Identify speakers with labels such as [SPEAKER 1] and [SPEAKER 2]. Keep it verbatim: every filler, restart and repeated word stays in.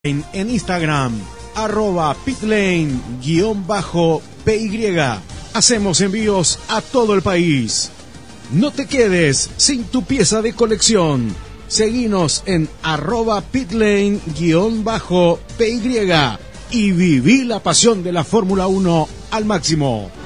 [SPEAKER 1] En, en Instagram, arroba pitlane-py. Hacemos envíos a todo el país. No te quedes sin tu pieza de colección. Seguinos en arroba pitlane-py y viví la pasión de la Fórmula uno al máximo.